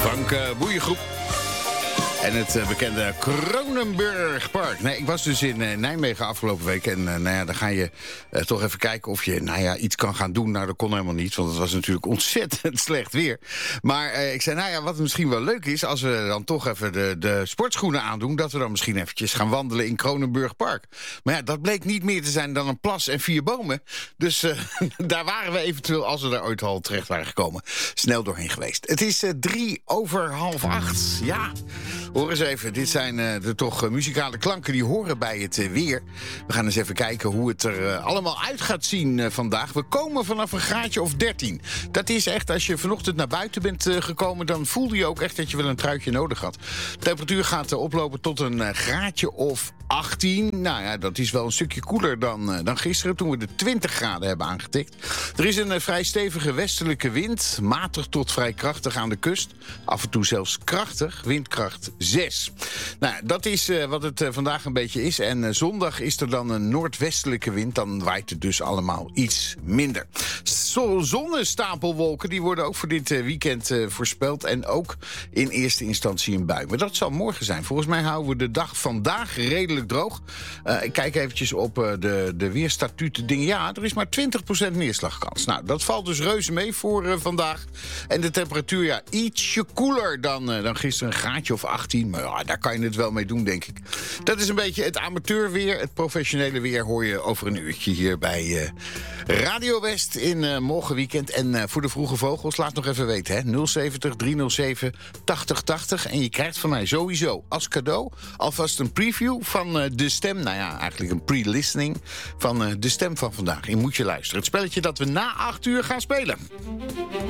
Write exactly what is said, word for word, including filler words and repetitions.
Frank uh, Boeiengroep. En het uh, bekende Kronenburgpark. Nee, ik was dus in uh, Nijmegen afgelopen week. En uh, nou ja, dan ga je uh, toch even kijken of je nou ja, iets kan gaan doen. Nou, dat kon helemaal niet, want het was natuurlijk ontzettend slecht weer. Maar uh, ik zei, nou ja, wat misschien wel leuk is... als we dan toch even de, de sportschoenen aandoen... dat we dan misschien eventjes gaan wandelen in Kronenburgpark. Maar ja, dat bleek niet meer te zijn dan een plas en vier bomen. Dus uh, daar waren we eventueel, als we daar ooit al terecht waren gekomen... snel doorheen geweest. Het is uh, drie over half acht. Ja... Hoor eens even, dit zijn uh, de toch uh, muzikale klanken die horen bij het uh, weer. We gaan eens even kijken hoe het er uh, allemaal uit gaat zien uh, vandaag. We komen vanaf een graadje of dertien. Dat is echt, als je vanochtend naar buiten bent uh, gekomen... dan voelde je ook echt dat je wel een truitje nodig had. De temperatuur gaat uh, oplopen tot een uh, graadje of achttien. Nou ja, dat is wel een stukje koeler dan, uh, dan gisteren... toen we de twintig graden hebben aangetikt. Er is een uh, vrij stevige westelijke wind. Matig tot vrij krachtig aan de kust. Af en toe zelfs krachtig, windkracht zes. Nou, dat is uh, wat het uh, vandaag een beetje is. En uh, zondag is er dan een noordwestelijke wind. Dan waait het dus allemaal iets minder. Zo, zonnestapelwolken die worden ook voor dit uh, weekend uh, voorspeld. En ook in eerste instantie een bui. Maar dat zal morgen zijn. Volgens mij houden we de dag vandaag redelijk droog. Uh, ik kijk eventjes op uh, de, de weerstatuten dingen. Ja, er is maar twintig procent neerslagkans. Nou, dat valt dus reuze mee voor uh, vandaag. En de temperatuur, ja, ietsje koeler dan, uh, dan gisteren. Een graadje of achttien. Maar ja, daar kan je het wel mee doen, denk ik. Dat is een beetje het amateurweer. Het professionele weer hoor je over een uurtje hier bij uh, Radio West in uh, morgenweekend. En uh, voor de vroege vogels, laat nog even weten, hè. nul zeventig, driehonderdzeven, tachtig tachtig. En je krijgt van mij sowieso als cadeau alvast een preview van uh, de stem. Nou ja, eigenlijk een pre-listening van uh, de stem van vandaag. En moet je luisteren. Het spelletje dat we na acht uur gaan spelen.